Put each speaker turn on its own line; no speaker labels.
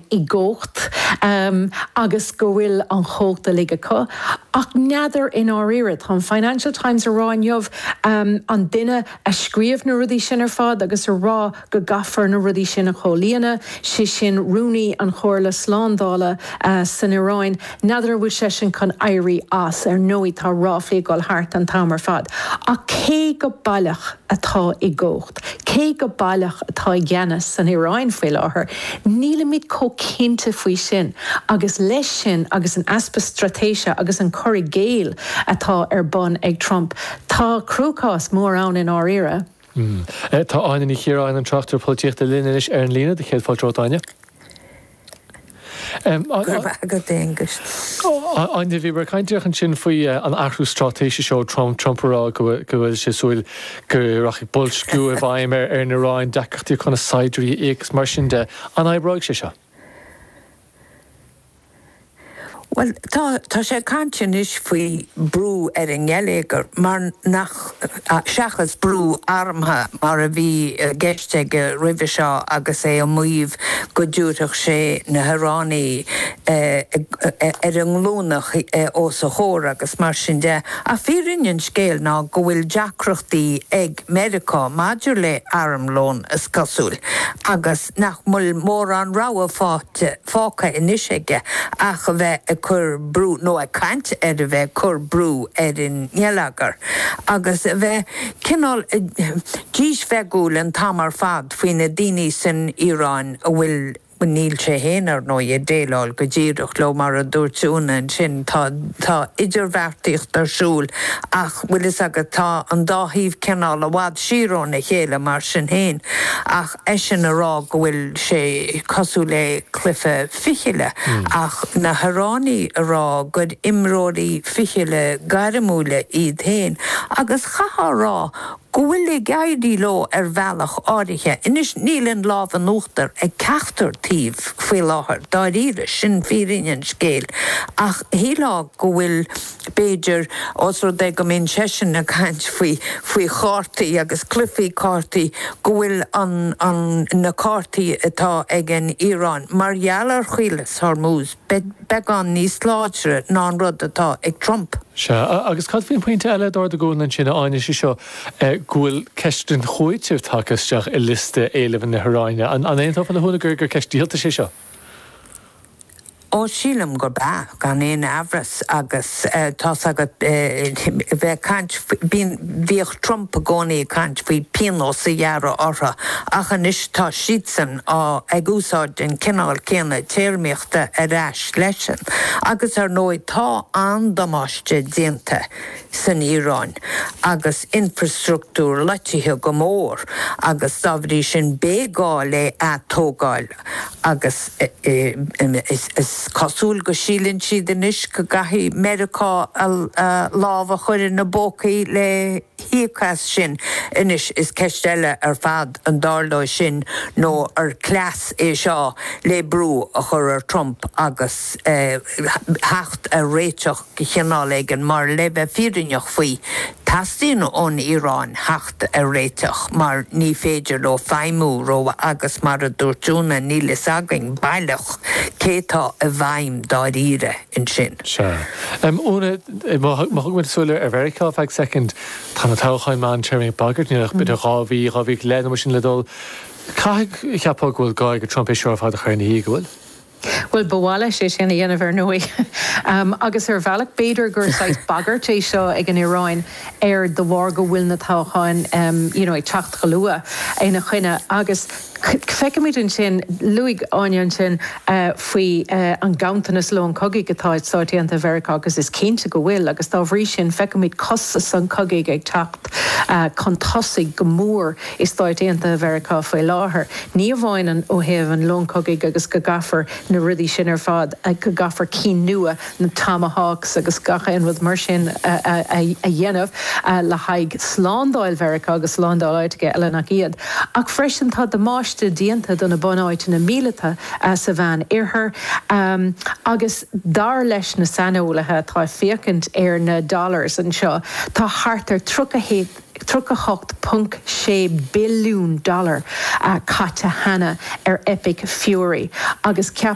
i ggócht agus go bhfuil an chóta lige có. Ach neadar in áíire tá Financial Times a ráinneomh an duine a scríomh na rudí sin ar fad agus a rá go gafar na rudí sin a cholíana si sin rúnaí an chóirla sláándála san Iráin. Neadar bhfuil sé sin chun éirí as ar nóí tá ráflaí gáil thart an tamar fad. A cé go bailach atá i ggócht, cé go bailach atá i gceannas san Iráin faoi láthair, níl míid có cinnte faoi sin, agus leis sin agus an aspa stratéise agus an choirigh géal atá ar bun ag Trump. Tá crúcás mór ann in áíire.
Tá aine í chéráin an trachttar políochta lína is ar an lína de chéad fáiltrátaine.
Go déangas.
Aine bhí mar caiinteach an sin faoi an ahrú stratéise seo Trumpará go bhfuil sé súil go rachi bolscú a bhaim ar na ráin deachtaí chuna saidirí éags mar sin de an éibráig sé seo.
Well, tá sé cantin is faoi brú ar an ngeléagar mar nach seachas brú armtha mar a bhí geiste go roimhe seo agus é an muomh go dúireach sé na Haránaí ar an glúnach ó sa chóir agus mar sin de. A fírinnean scéal ná go bhfuil deacrachtaí ag Merica maidir le armlón is cosúil agus nach mul mór an ráha fáca inisige ach a bheith cur brú nó a cant a bheith cur brú ar in ngealagar. Agus a bheith cinál díos bheithgúil an tamar fad faoin na daoine san Iráin a bhfuil níl sé héanaar nó i déáil go ddíireach le mar a dúirtúna sin tá idirhharrtaíocht arsúil ach bhfuil is agad tá an dáthíomh cinál a bhád síorrán na chéile mar sin héin ach sin a rá go bhfuil sé cosú le cluife fichiile ach na Haránaí a rá go imróí fichiile garimúla iad héin agus chaá rá go bhfuil le gairdí lo ar bhealach áirithe inis nílann láh an uachtar ag ceachtar tíomh faoi láthair dáiríre sin fírinnean scéal ach hí lá go bhfuil Beiidir osra de go mbeadh sesin na cant faoi chártaí agus clufií cártaí go bhfuil an na cártaí atá ag an Iráin mar gheallar chuilas Hormuz beagán níos láidre ná an rud atá ag Trump.
Se agus cad bhíon pointe eile dá gúin an sinna aine sí seo gúil ceistrin chuidtíh takeisteach i liste éileh na Haráine an éontá fan na thunagur gur ceistíalta sé seo.
Ó sílam gur ba gan éon ahras agus tá agad bheith cant bhíoh Trump a gcónaí cant faoi piano sa dhearra ortha ach an is tá siadsan ag úsáid an cinál céanna téirmíochta a ráis leisin agus ar nóid tá andamáiste déanta san Iráin agus infrastruktúr leitithe go mór agus dábhrí sin bégáil é atógáil agus is cosúil go sílann siad inis go gaithí Merica lámha chuir na bócaí le híomhchas sin inis is ceisteile ar fad an dárdóid sin nó ar cleas é seo le brú a chur ar Trump agus hecht a réiteach go cheanál éigean mar le bheith fírinneach faoi tastín ón Iráin hecht a réiteach mar ní féidir ó feimú ró agus mar a dúirtúna nílas againn bailach cétá a bhaim dáiríre in sin.
Úna thugmuid súla ar Merica feag second tá na táchaim an Jeremy Boggart níach bit a rábhí le mar sin ledul. Caithfidh cheappa ghfuil gáid go Trump é seo fád a chuir na hí go bhfuil?
Well, bhála sé sin dhéanamh nuí. Agus ar bhealach beidir gur sáid Boggart é seo ag an Iráin ar do bhhar go bhfuil na táchain ag teacht go lua é na chuine agus Feicimid an sin luigh áin sin faoi an gaantanas lo an cogaí gotáid sátíanta Merica agus is cénta go bhfuil agus tá bhrí sin feicimid cosas an cogaí ag teacht chun tosaigh go mór is tátíanta Merica faoi láthair. Ní bhhain an ó héamh an lo cogaí agus go gafar na rudí sin ar fad go gafar cí nua na tomahawks agus gacha inmhd mar sin a dhéanamh le haig slándáil Merica agus slándáil áitige eile nach iad. Ach freisin tá de máiste díanta donna banáid na míleta sa bhean irthir agus dar leis na sanólathe tá fécint ar na dollars an seo tá hartar 38.6 billiún dollar caite hana ar Epic Fury agus